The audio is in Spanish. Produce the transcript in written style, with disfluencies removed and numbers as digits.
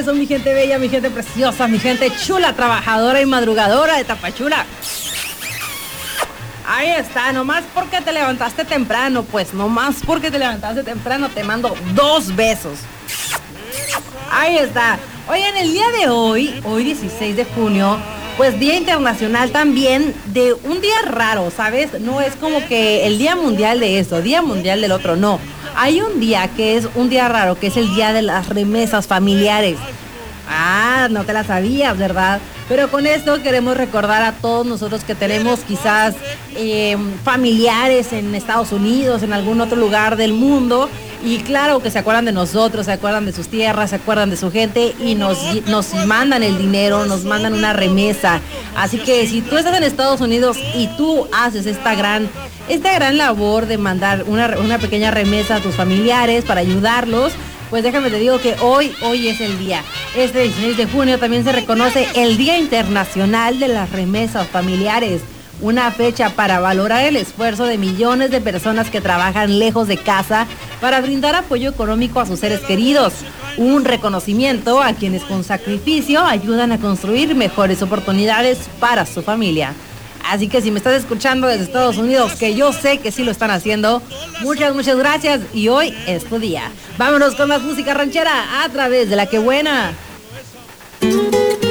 eso, mi gente bella, mi gente preciosa, mi gente chula, trabajadora y madrugadora de Tapachula. Ahí está, nomás porque te levantaste temprano, pues nomás porque te levantaste temprano te mando 2 besos. Ahí está. Oye, en el día de hoy 16 de junio, pues Día Internacional también de un día raro, ¿sabes? No es como que el Día Mundial de esto, Día Mundial del otro, no. Hay un día que es un día raro, que es el Día de las Remesas Familiares. Ah, no te la sabías, ¿verdad? Pero con esto queremos recordar a todos nosotros que tenemos quizás familiares en Estados Unidos, en algún otro lugar del mundo. Y claro que se acuerdan de nosotros, se acuerdan de sus tierras, se acuerdan de su gente y nos mandan el dinero, nos mandan una remesa. Así que si tú estás en Estados Unidos y tú haces esta gran labor de mandar una pequeña remesa a tus familiares para ayudarlos, pues déjame te digo que hoy es el día. Este 16 de junio también se reconoce el Día Internacional de las Remesas Familiares. Una fecha para valorar el esfuerzo de millones de personas que trabajan lejos de casa para brindar apoyo económico a sus seres queridos. Un reconocimiento a quienes con sacrificio ayudan a construir mejores oportunidades para su familia. Así que si me estás escuchando desde Estados Unidos, que yo sé que sí lo están haciendo, muchas gracias y hoy es tu día. Vámonos con más música ranchera a través de La Que Buena.